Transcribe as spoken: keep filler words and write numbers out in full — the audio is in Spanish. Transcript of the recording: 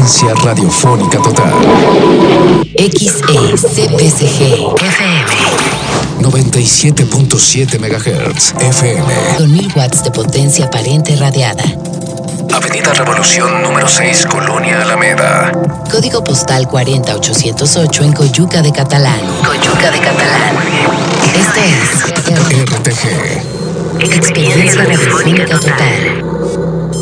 Experiencia radiofónica total. X E C P C G F M noventa y siete punto siete megahertz F M. con mil watts de potencia aparente radiada. Avenida Revolución número seis, Colonia Alameda. Código postal cuarenta ochocientos ocho en Coyuca de Catalán. Coyuca de Catalán. Esto es R T G. Experiencia radiofónica total.